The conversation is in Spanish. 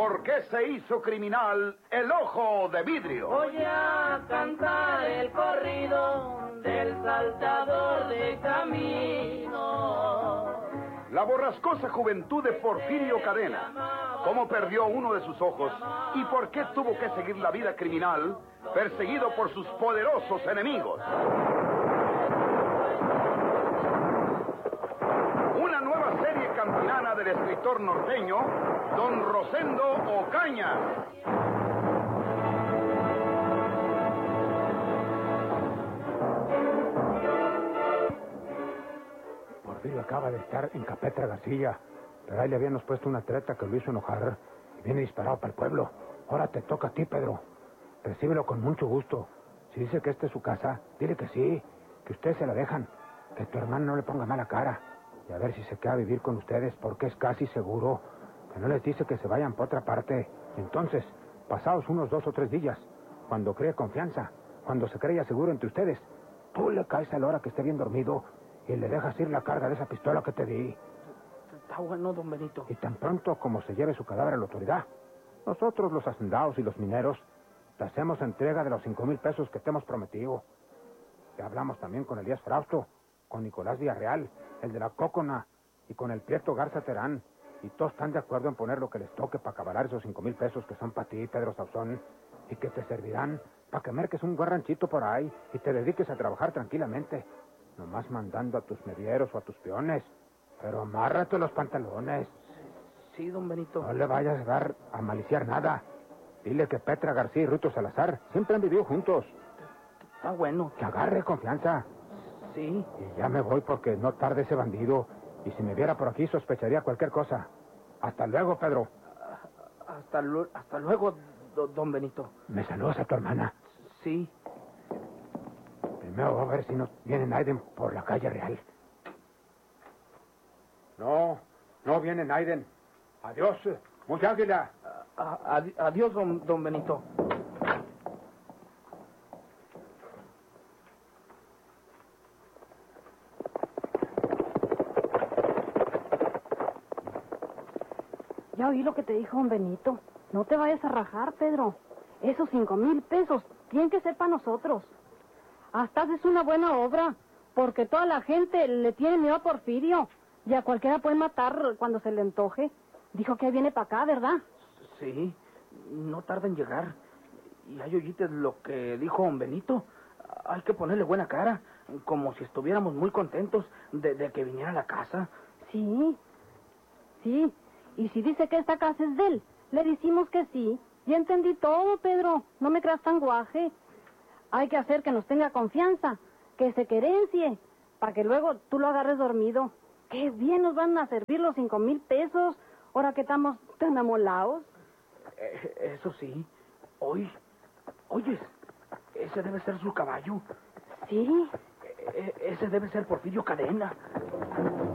¿Por qué se hizo criminal el Ojo de Vidrio? Voy a cantar el corrido del saltador de camino. La borrascosa juventud de Porfirio Cadena. Cómo perdió uno de sus ojos y por qué tuvo que seguir la vida criminal perseguido por sus poderosos enemigos. Una nueva serie campilana del escritor norteño, don Rosendo Ocaña. Porfirio acaba de estar en Capetra García, pero ahí le habíamos puesto una treta que lo hizo enojar y viene disparado para el pueblo. Ahora te toca a ti, Pedro. Recíbelo con mucho gusto. Si dice que esta es su casa, dile que sí, que ustedes se la dejan, que tu hermano no le ponga mala cara. Y a ver si se queda a vivir con ustedes, porque es casi seguro que no les dice que se vayan por otra parte. Entonces, pasados unos 2 o 3 días, cuando cree confianza, cuando se creya seguro entre ustedes, tú le caes a la hora que esté bien dormido y le dejas ir la carga de esa pistola que te di. Está bueno, don Benito. Y tan pronto como se lleve su cadáver a la autoridad, nosotros, los hacendados y los mineros, te hacemos entrega de los 5,000 pesos que te hemos prometido. Ya hablamos también con Elías Frausto, con Nicolás Villarreal, el de la Cócona, y con el Prieto Garza Terán, y todos están de acuerdo en poner lo que les toque para acabar esos 5,000 pesos que son para ti, Pedro Sauzón, y que te servirán para que merques un buen ranchito por ahí y te dediques a trabajar tranquilamente, nomás mandando a tus medieros o a tus peones, pero amárrate los pantalones. Sí, don Benito. No le vayas a dar a maliciar nada. Dile que Petra García y Ruto Salazar siempre han vivido juntos. Está bueno. Que agarre confianza. Sí. Y ya me voy porque no tarde ese bandido. Y si me viera por aquí sospecharía cualquier cosa. Hasta luego, Pedro. Hasta luego, don Benito. ¿Me saludas a tu hermana? Sí. Primero voy a ver si no viene Naiden por la calle Real. No viene Naiden. Adiós, mucha águila. Adiós, don Benito. Ya oí lo que te dijo don Benito. No te vayas a rajar, Pedro. Esos 5,000 pesos tienen que ser para nosotros. Hasta haces una buena obra, porque toda la gente le tiene miedo a Porfirio. Y a cualquiera puede matar cuando se le antoje. Dijo que viene para acá, ¿verdad? Sí, no tarda en llegar. Y ahí oíste lo que dijo don Benito. Hay que ponerle buena cara, como si estuviéramos muy contentos de que viniera a la casa. Sí. Y si dice que esta casa es de él, le decimos que sí. Ya entendí todo, Pedro. No me creas tan guaje. Hay que hacer que nos tenga confianza, que se querencie, para que luego tú lo agarres dormido. Qué bien nos van a servir los 5,000 pesos, ahora que estamos tan amolados. Eso sí. Oyes, ese debe ser su caballo. Sí. Ese debe ser Porfirio Cadena.